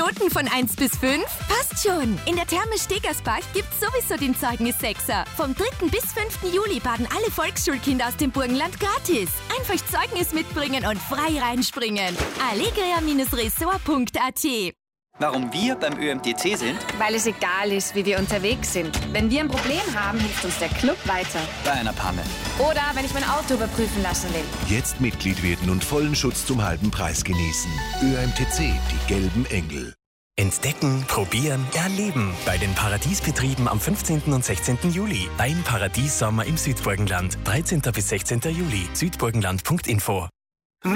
Noten von 1 bis 5? Passt schon. In der Therme Stegersbach gibt's sowieso den Zeugnis 6er. Vom 3. bis 5. Juli baden alle Volksschulkinder aus dem Burgenland gratis. Einfach Zeugnis mitbringen und frei reinspringen. allegria-resort.at. Warum wir beim ÖMTC sind? Weil es egal ist, wie wir unterwegs sind. Wenn wir ein Problem haben, hilft uns der Club weiter. Bei einer Panne. Oder wenn ich mein Auto überprüfen lassen will. Jetzt Mitglied werden und vollen Schutz zum halben Preis genießen. ÖMTC, die gelben Engel. Entdecken, probieren, erleben. Bei den Paradiesbetrieben am 15. und 16. Juli. Dein Paradiessommer im Südburgenland. 13. bis 16. Juli. südburgenland.info